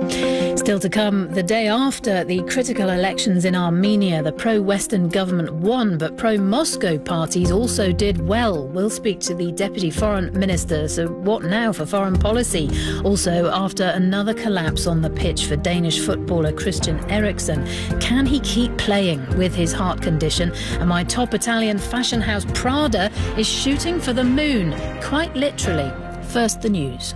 Still to come, the day after the critical elections in Armenia, the pro-Western government won, but pro-Moscow parties also did well. We'll speak to the Deputy Foreign Minister. So what now for foreign policy? Also, after another collapse on the pitch for Danish footballer Christian Eriksen, can he keep playing with his heart condition? And my top Italian fashion house Prada is shooting for the moon, quite literally. First, the news.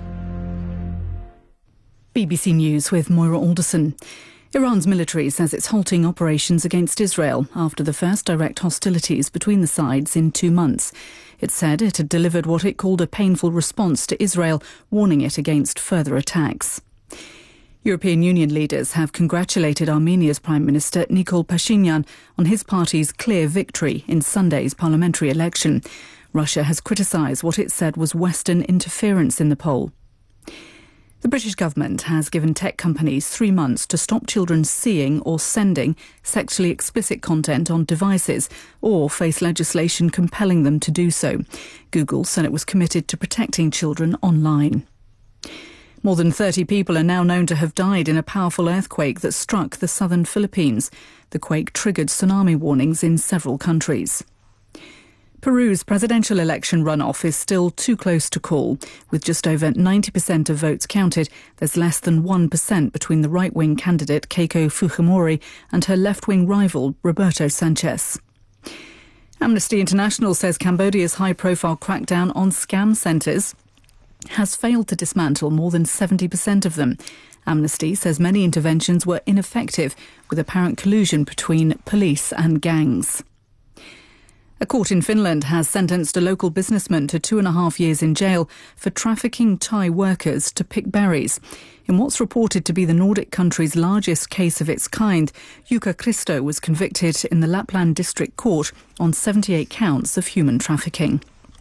BBC News with Moira Alderson. Iran's military says it's halting operations against Israel after the first direct hostilities between the sides in 2 months. It said it had delivered what it called a painful response to Israel, warning it against further attacks. European Union leaders have congratulated Armenia's Prime Minister Nikol Pashinyan on his party's clear victory in Sunday's parliamentary election. Russia has criticised what it said was Western interference in the poll. The British government has given tech companies 3 months to stop children seeing or sending sexually explicit content on devices or face legislation compelling them to do so. Google said it was committed to protecting children online. More than 30 people are now known to have died in a powerful earthquake that struck the southern Philippines. The quake triggered tsunami warnings in several countries. Peru's presidential election runoff is still too close to call. With just over 90% of votes counted, there's less than 1% between the right-wing candidate Keiko Fujimori and her left-wing rival Roberto Sanchez. Amnesty International says Cambodia's high-profile crackdown on scam centres has failed to dismantle more than 70% of them. Amnesty says many interventions were ineffective, with apparent collusion between police and gangs. A court in Finland has sentenced a local businessman to 2.5 years in jail for trafficking Thai workers to pick berries. In what's reported to be the Nordic country's largest case of its kind, Jukka Christo was convicted in the Lapland District Court on 78 counts of human trafficking.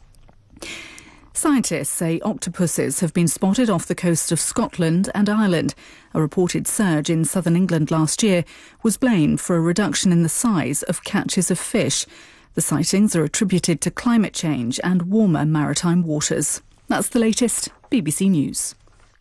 Scientists say octopuses have been spotted off the coast of Scotland and Ireland. A reported surge in southern England last year was blamed for a reduction in the size of catches of fish. The sightings are attributed to climate change and warmer maritime waters. That's the latest. BBC News.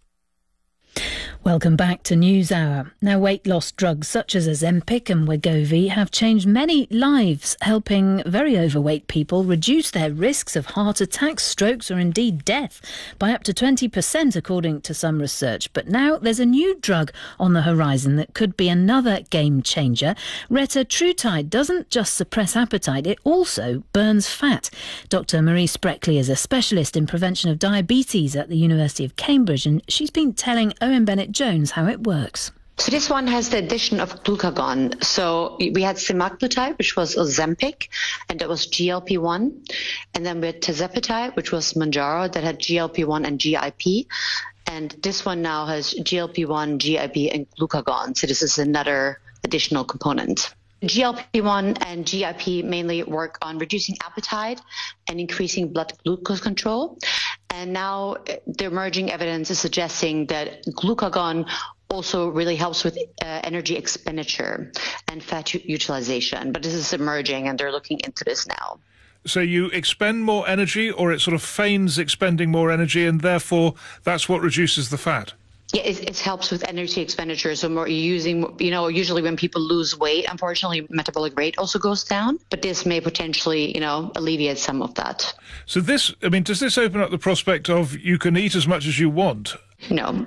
Welcome back to NewsHour. Now, weight loss drugs such as Ozempic and Wegovy have changed many lives, helping very overweight people reduce their risks of heart attacks, strokes or indeed death by up to 20%, according to some research. But now there's a new drug on the horizon that could be another game changer. Retatrutide doesn't just suppress appetite, it also burns fat. Dr. Marie Spreckley is a specialist in prevention of diabetes at the University of Cambridge, and she's been telling Owen Bennett-Jones how it works. So this one has the addition of glucagon. So we had semaglutide, which was Ozempic, and that was GLP-1. And then we had tirzepatide, which was Mounjaro, that had GLP-1 and GIP. And this one now has GLP-1, GIP, and glucagon. So this is another additional component. GLP-1 and GIP mainly work on reducing appetite and increasing blood glucose control. And now the emerging evidence is suggesting that glucagon also really helps with energy expenditure and fat utilization. But this is emerging and they're looking into this now. So you expend more energy, or it sort of feigns expending more energy, and therefore that's what reduces the fat? Yeah, it helps with energy expenditure. So more using, usually when people lose weight, unfortunately, metabolic rate also goes down. But this may potentially, alleviate some of that. So does this open up the prospect of you can eat as much as you want? No.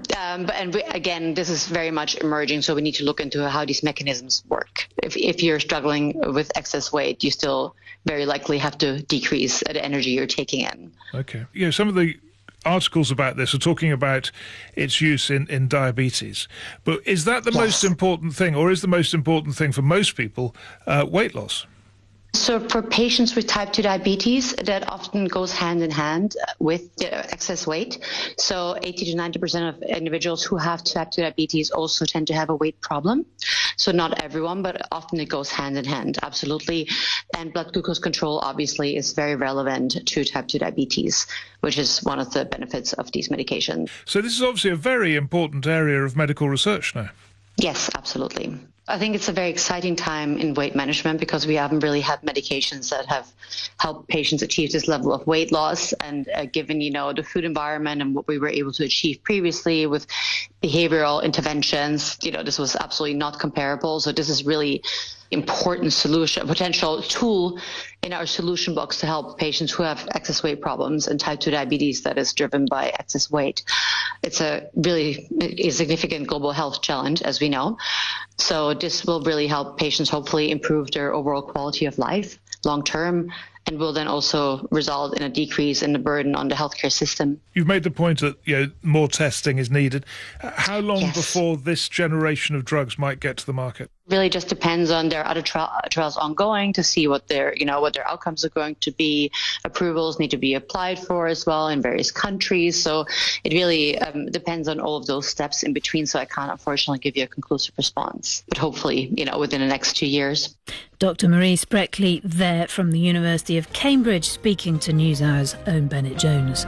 Again, this is very much emerging. So we need to look into how these mechanisms work. If you're struggling with excess weight, you still very likely have to decrease the energy you're taking in. Okay. Yeah, some of the articles about this are talking about its use in diabetes. But is that the most important thing, or is the most important thing for most people weight loss? So for patients with type 2 diabetes, that often goes hand in hand with excess weight. So 80 to 90% of individuals who have type 2 diabetes also tend to have a weight problem. So not everyone, but often it goes hand in hand, absolutely. And blood glucose control obviously is very relevant to type 2 diabetes, which is one of the benefits of these medications. So this is obviously a very important area of medical research now. Yes, absolutely. I think it's a very exciting time in weight management because we haven't really had medications that have helped patients achieve this level of weight loss. And given, the food environment and what we were able to achieve previously with behavioral interventions, this was absolutely not comparable. So this is really important solution, a potential tool in our solution box to help patients who have excess weight problems and type 2 diabetes that is driven by excess weight. It's a really significant global health challenge, as we know. So this will really help patients hopefully improve their overall quality of life long term, and will then also result in a decrease in the burden on the healthcare system. You've made the point that more testing is needed. How long before this generation of drugs might get to the market? Really just depends on their other trials ongoing to see what their outcomes are going to be. Approvals need to be applied for as well in various countries. So it really depends on all of those steps in between. So I can't unfortunately give you a conclusive response, but hopefully, within the next 2 years. Dr. Marie Spreckley there from the University of Cambridge, speaking to NewsHour's own Bennett Jones.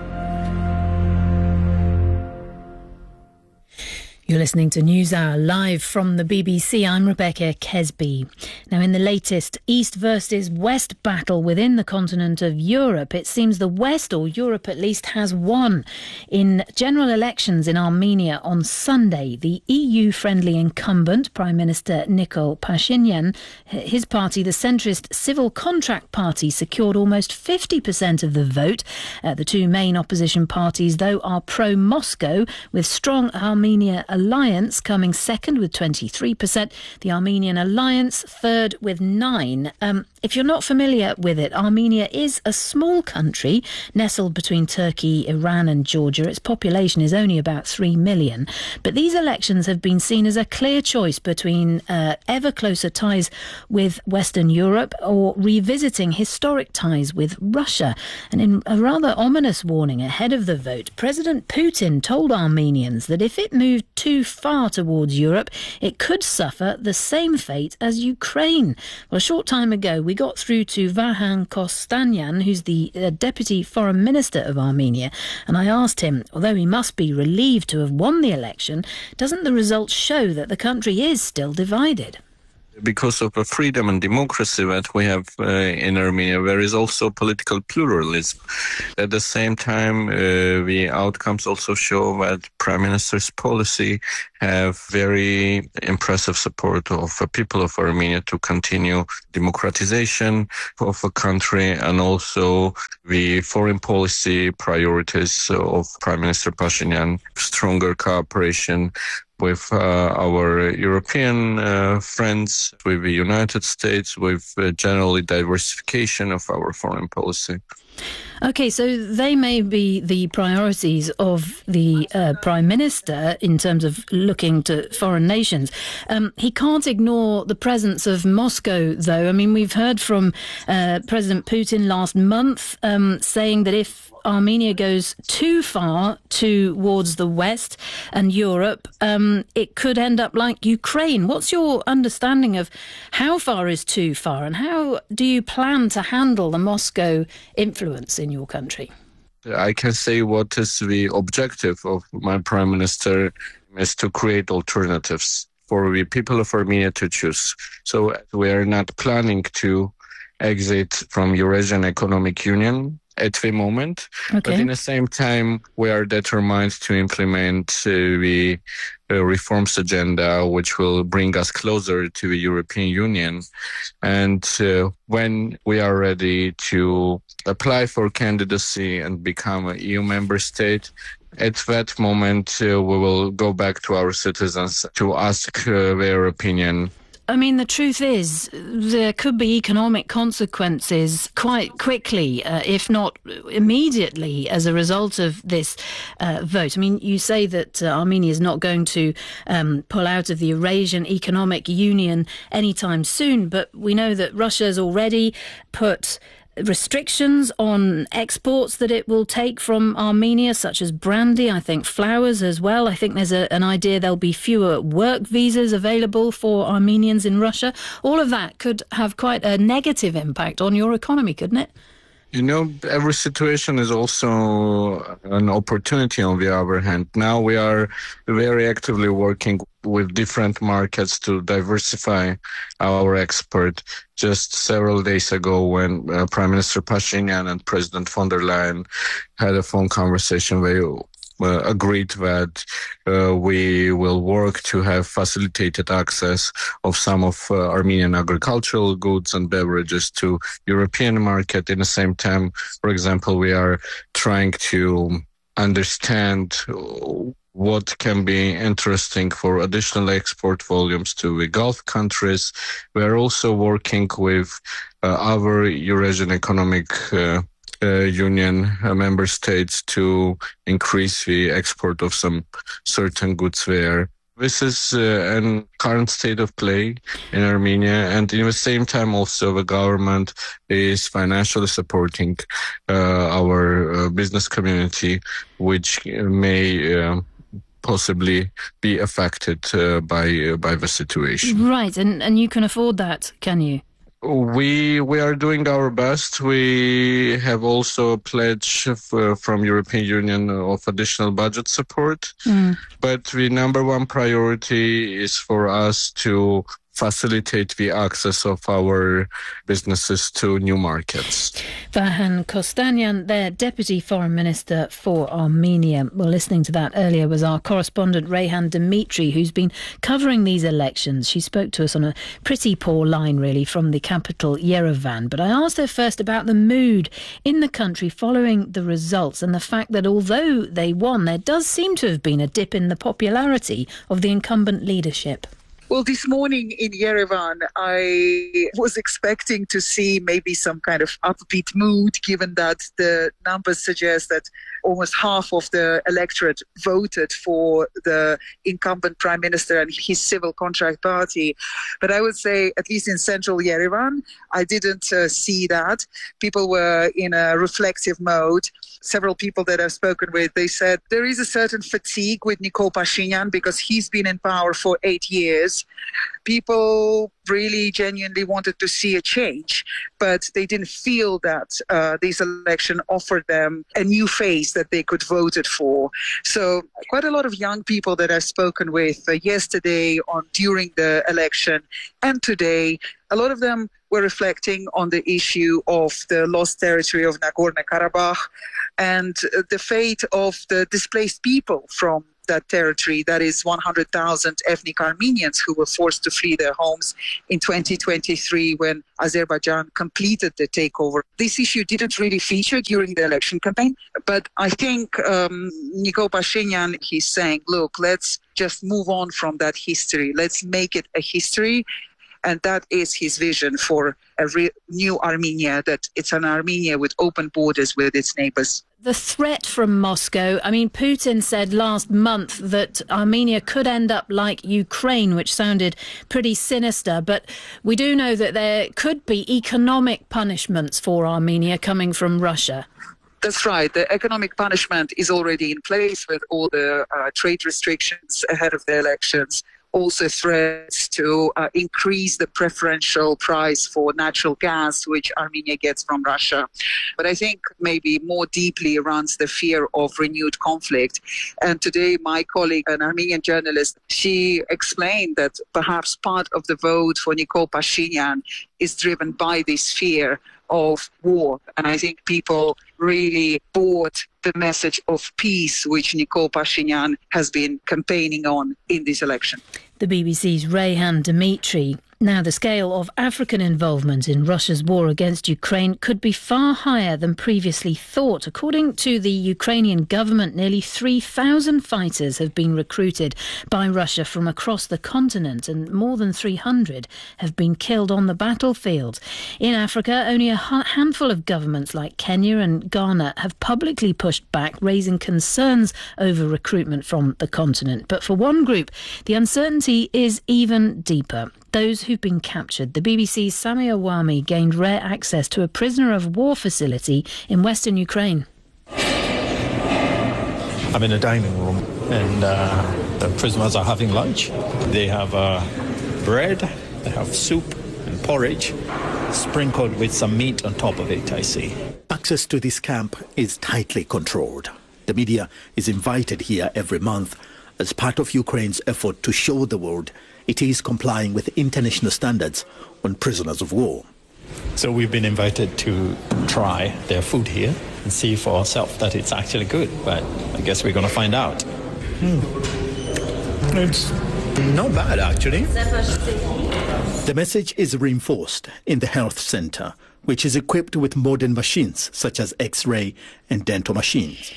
You're listening to NewsHour live from the BBC. I'm Rebecca Kesby. Now, in the latest East versus West battle within the continent of Europe, it seems the West, or Europe at least, has won. In general elections in Armenia on Sunday, the EU-friendly incumbent, Prime Minister Nikol Pashinyan, his party, the centrist Civil Contract Party, secured almost 50% of the vote. The two main opposition parties, though, are pro-Moscow, with strong Armenia Alliance coming second with 23%, the Armenian Alliance third with 9%. If you're not familiar with it, Armenia is a small country nestled between Turkey, Iran and Georgia. Its population is only about 3 million. But these elections have been seen as a clear choice between ever closer ties with Western Europe or revisiting historic ties with Russia. And in a rather ominous warning ahead of the vote, President Putin told Armenians that if it moved too far towards Europe, it could suffer the same fate as Ukraine. Well, a short time ago, we got through to Varhan Kostanyan, who's the Deputy Foreign Minister of Armenia, and I asked him, although he must be relieved to have won the election, doesn't the results show that the country is still divided? Because of the freedom and democracy that we have in Armenia, there is also political pluralism. At the same time, the outcomes also show that Prime Minister's policy have very impressive support of the people of Armenia to continue democratization of the country, and also the foreign policy priorities of Prime Minister Pashinyan, stronger cooperation with our European friends, with the United States, with generally diversification of our foreign policy. OK, so they may be the priorities of the Prime Minister in terms of looking to foreign nations. He can't ignore the presence of Moscow, though. I mean, we've heard from President Putin last month saying that if Armenia goes too far towards the West and Europe, it could end up like Ukraine. What's your understanding of how far is too far, and how do you plan to handle the Moscow influence in your country? I can say what is the objective of my Prime Minister is to create alternatives for the people of Armenia to choose. So we are not planning to exit from Eurasian Economic Union at the moment, but in the same time, we are determined to implement the reforms agenda, which will bring us closer to the European Union. And when we are ready to apply for candidacy and become an EU member state, at that moment, we will go back to our citizens to ask their opinion. I mean, the truth is, there could be economic consequences quite quickly, if not immediately, as a result of this vote. I mean, you say that Armenia is not going to pull out of the Eurasian Economic Union anytime soon, but we know that Russia's already put restrictions on exports that it will take from Armenia, such as brandy, I think flowers as well. I think there's an idea there'll be fewer work visas available for Armenians in Russia. All of that could have quite a negative impact on your economy, couldn't it? Every situation is also an opportunity on the other hand. Now we are very actively working with different markets to diversify our export. Just several days ago when Prime Minister Pashinyan and President von der Leyen had a phone conversation, they agreed that we will work to have facilitated access of some of Armenian agricultural goods and beverages to European market. In the same time, for example, we are trying to understand what can be interesting for additional export volumes to the Gulf countries. We are also working with other Eurasian Economic Union member states to increase the export of some certain goods there. This is a current state of play in Armenia, and in the same time also the government is financially supporting our business community, which may possibly be affected by the situation. Right, and you can afford that, can you? We are doing our best. We have also a pledge from European Union of additional budget support. But the number one priority is for us to facilitate the access of our businesses to new markets. Vahan Kostanyan, their Deputy Foreign Minister for Armenia. Well, listening to that earlier was our correspondent Reyhan Dimitri, who's been covering these elections. She spoke to us on a pretty poor line, really, from the capital, Yerevan. But I asked her first about the mood in the country following the results and the fact that although they won, there does seem to have been a dip in the popularity of the incumbent leadership. Well, this morning in Yerevan, I was expecting to see maybe some kind of upbeat mood, given that the numbers suggest that almost half of the electorate voted for the incumbent prime minister and his civil contract party. But I would say, at least in central Yerevan, I didn't see that. People were in a reflective mode. Several people that I've spoken with, they said there is a certain fatigue with Nikol Pashinyan because he's been in power for 8 years. People really genuinely wanted to see a change, but they didn't feel that this election offered them a new face that they could vote it for. So quite a lot of young people that I've spoken with yesterday during the election and today, a lot of them were reflecting on the issue of the lost territory of Nagorno-Karabakh and the fate of the displaced people from that territory. That is 100,000 ethnic Armenians who were forced to flee their homes in 2023 when Azerbaijan completed the takeover. This issue didn't really feature during the election campaign, but I think Nikol Pashinyan, he's saying, look, let's just move on from that history. Let's make it a history. And that is his vision for a new Armenia, that it's an Armenia with open borders with its neighbors. The threat from Moscow, I mean, Putin said last month that Armenia could end up like Ukraine, which sounded pretty sinister. But we do know that there could be economic punishments for Armenia coming from Russia. That's right. The economic punishment is already in place with all the trade restrictions ahead of the elections. Also threats to increase the preferential price for natural gas, which Armenia gets from Russia. But I think maybe more deeply runs the fear of renewed conflict. And today, my colleague, an Armenian journalist, she explained that perhaps part of the vote for Nikol Pashinyan is driven by this fear of war. And I think people really bought the message of peace, which Nikol Pashinyan has been campaigning on in this election. The BBC's Reyhan Dimitri. Now, the scale of African involvement in Russia's war against Ukraine could be far higher than previously thought. According to the Ukrainian government, nearly 3,000 fighters have been recruited by Russia from across the continent, and more than 300 have been killed on the battlefield. In Africa, only a handful of governments like Kenya and Ghana have publicly pushed back, raising concerns over recruitment from the continent. But for one group, the uncertainty is even deeper. Those who've been captured. The BBC's Sami Awami gained rare access to a prisoner of war facility in western Ukraine. I'm in a dining room and the prisoners are having lunch. They have bread, they have soup and porridge, sprinkled with some meat on top of it, I see. Access to this camp is tightly controlled. The media is invited here every month as part of Ukraine's effort to show the world it is complying with international standards on prisoners of war. So we've been invited to try their food here and see for ourselves that it's actually good, but I guess we're going to find out. It's not bad, actually. The message is reinforced in the health center, which is equipped with modern machines such as X-ray and dental machines.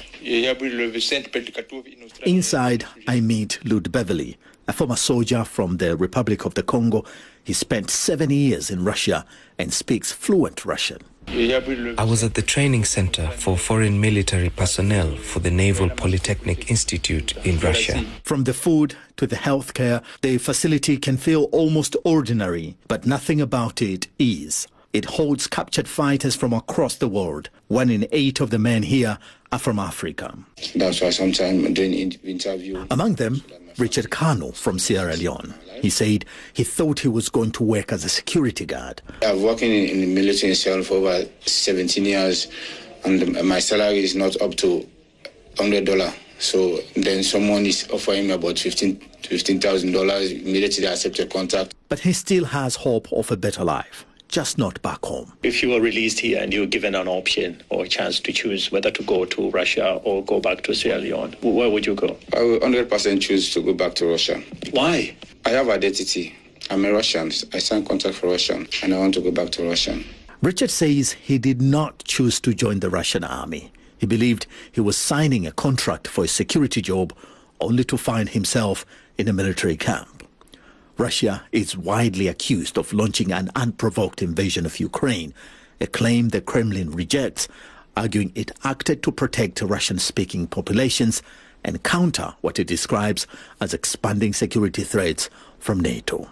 Inside, I meet Lud Beverly, a former soldier from the Republic of the Congo. He spent 7 years in Russia and speaks fluent Russian. I was at the training center for foreign military personnel for the Naval Polytechnic Institute in Russia. From the food to the healthcare, the facility can feel almost ordinary, but nothing about it is. It holds captured fighters from across the world. 1 in 8 of the men here are from Africa. That's why sometimes during interview. Among them, Richard Kano from Sierra Leone. He said he thought he was going to work as a security guard. I've worked in the military itself for over 17 years, and my salary is not up to $100. So then someone is offering me about $15,000. Immediately I accept a contract. But he still has hope of a better life, just not back home. If you were released here and you were given an option or a chance to choose whether to go to Russia or go back to Sierra Leone, where would you go? I would 100% choose to go back to Russia. Why? I have identity. I'm a Russian. I signed contract for Russia, and I want to go back to Russia. Richard says he did not choose to join the Russian army. He believed he was signing a contract for a security job only to find himself in a military camp. Russia is widely accused of launching an unprovoked invasion of Ukraine, a claim the Kremlin rejects, arguing it acted to protect Russian-speaking populations and counter what it describes as expanding security threats from NATO.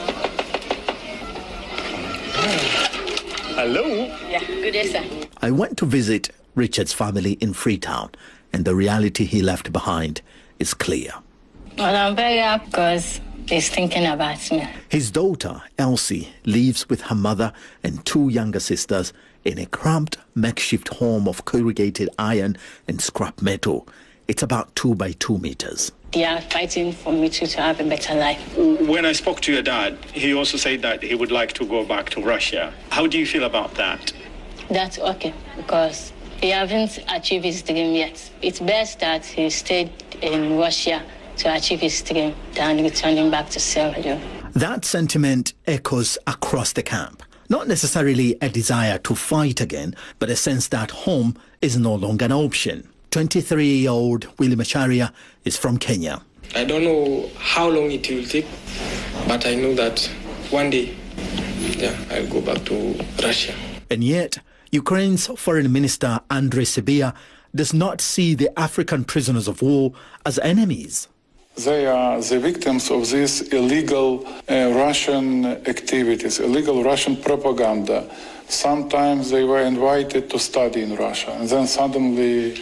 Hello? Yeah, good day, sir. I went to visit Richard's family in Freetown, and the reality he left behind is clear. Well, I'm very happy because he's thinking about me. His daughter, Elsie, lives with her mother and 2 younger sisters in a cramped makeshift home of corrugated iron and scrap metal. It's about 2 by 2 meters. They are fighting for me to have a better life. When I spoke to your dad, he also said that he would like to go back to Russia. How do you feel about that? That's okay, because he hasn't achieved his dream yet. It's best that he stayed in Russia to achieve his dream than returning back to Sierra Leone. That sentiment echoes across the camp. Not necessarily a desire to fight again, but a sense that home is no longer an option. 23-year-old Willie Macharia is from Kenya. I don't know how long it will take, but I know that one day, I'll go back to Russia. And yet, Ukraine's Foreign Minister Andrei Sybiha does not see the African prisoners of war as enemies. They are the victims of these illegal Russian activities, illegal Russian propaganda. Sometimes they were invited to study in Russia, and then suddenly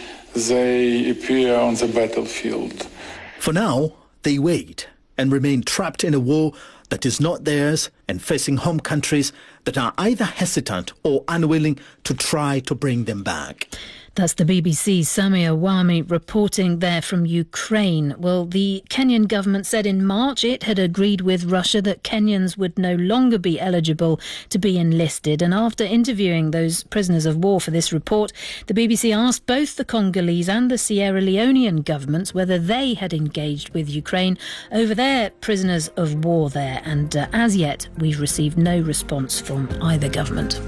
they appear on the battlefield. For now, they wait and remain trapped in a war that is not theirs and facing home countries that are either hesitant or unwilling to try to bring them back. That's the BBC's Samia Wami reporting there from Ukraine. Well, the Kenyan government said in March it had agreed with Russia that Kenyans would no longer be eligible to be enlisted. And after interviewing those prisoners of war for this report, the BBC asked both the Congolese and the Sierra Leonean governments whether they had engaged with Ukraine over their prisoners of war there. And as yet, we've received no response from either government.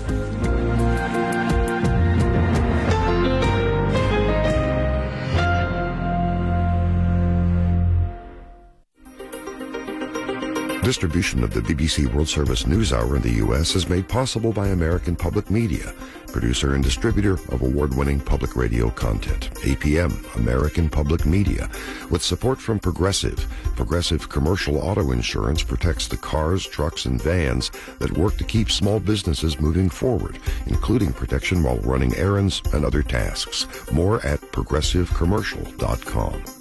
Distribution of the BBC World Service News Hour in the U.S. is made possible by American Public Media, producer and distributor of award-winning public radio content. APM, American Public Media, with support from Progressive. Progressive Commercial Auto Insurance protects the cars, trucks, and vans that work to keep small businesses moving forward, including protection while running errands and other tasks. More at progressivecommercial.com.